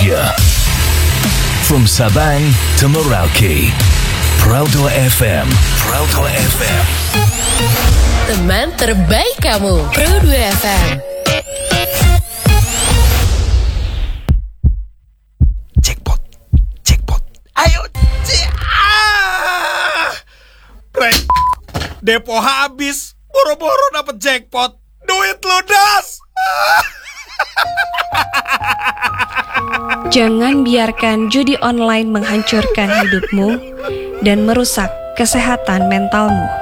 Indonesia. From Sabang to Merauke, Proudhoi FM. Proudhoi FM. Teman terbaik kamu, Proudhoi FM. Jackpot. Ayo, Depo habis, boro-boro dapet jackpot. Duit ludas. Jangan biarkan judi online menghancurkan hidupmu dan merusak kesehatan mentalmu.